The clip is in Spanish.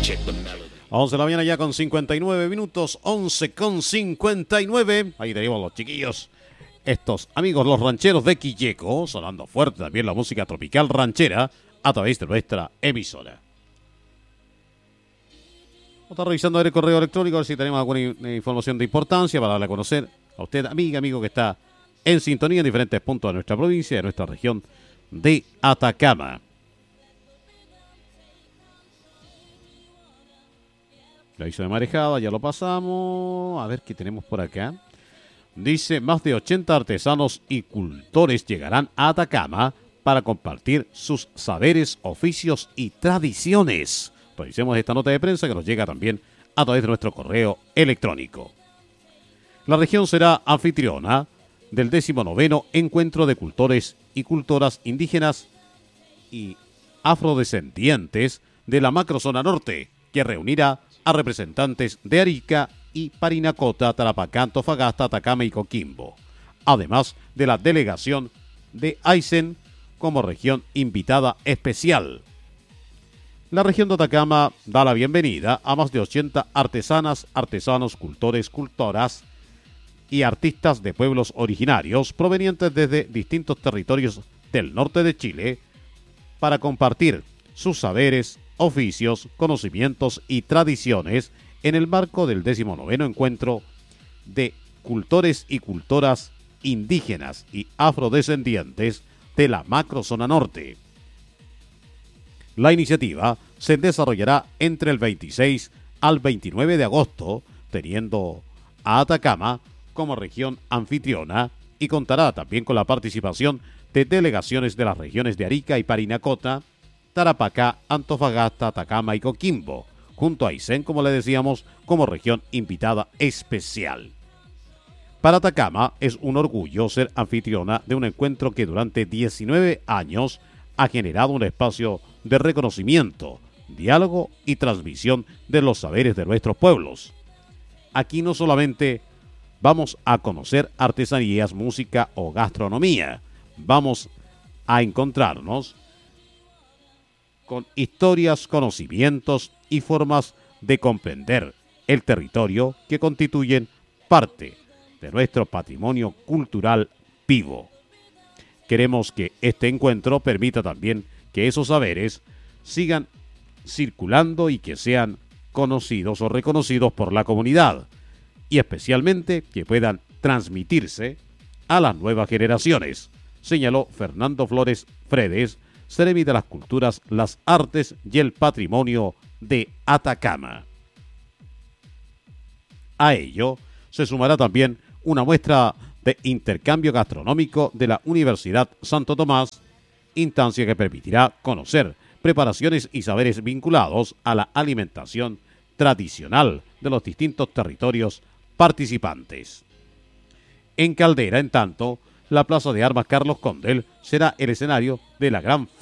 11 de la mañana ya con 59 minutos, 11 con 59. Ahí tenemos los chiquillos, estos amigos los rancheros de Quilleco, sonando fuerte también la música tropical ranchera a través de nuestra emisora. Vamos a estar revisando el correo electrónico a ver si tenemos alguna información de importancia para darle a conocer a usted, amigo que está en sintonía en diferentes puntos de nuestra provincia, de nuestra región de Atacama. El aviso de marejada, ya lo pasamos. A ver qué tenemos por acá. Dice, más de 80 artesanos y cultores llegarán a Atacama para compartir sus saberes, oficios y tradiciones. Revisemos esta nota de prensa que nos llega también a través de nuestro correo electrónico. La región será anfitriona del 19º Encuentro de Cultores y Cultoras Indígenas y Afrodescendientes de la Macrozona Norte, que reunirá a representantes de Arica y Parinacota, Tarapacá, Antofagasta, Atacama y Coquimbo, además de la delegación de Aysén como región invitada especial. La región de Atacama da la bienvenida a más de 80 artesanas, artesanos, cultores, cultoras y artistas de pueblos originarios provenientes desde distintos territorios del norte de Chile para compartir sus saberes, oficios, conocimientos y tradiciones en el marco del 19º Encuentro de Cultores y Cultoras Indígenas y Afrodescendientes de la Macrozona Norte. La iniciativa se desarrollará entre el 26 al 29 de agosto, teniendo a Atacama como región anfitriona y contará también con la participación de delegaciones de las regiones de Arica y Parinacota, Tarapacá, Antofagasta, Atacama y Coquimbo, junto a Aysén, como le decíamos, como región invitada especial. Para Atacama es un orgullo ser anfitriona de un encuentro que durante 19 años ha generado un espacio de reconocimiento, diálogo y transmisión de los saberes de nuestros pueblos. Aquí no solamente vamos a conocer artesanías, música o gastronomía, vamos a encontrarnos con historias, conocimientos y formas de comprender el territorio que constituyen parte de nuestro patrimonio cultural vivo. Queremos que este encuentro permita también que esos saberes sigan circulando y que sean conocidos o reconocidos por la comunidad, y especialmente que puedan transmitirse a las nuevas generaciones, señaló Fernando Flores Fredes, Seremi de las Culturas, las Artes y el Patrimonio de Atacama. A ello se sumará también una muestra de intercambio gastronómico de la Universidad Santo Tomás, instancia que permitirá conocer preparaciones y saberes vinculados a la alimentación tradicional de los distintos territorios participantes. En Caldera, en tanto, la Plaza de Armas Carlos Condel será el escenario de la gran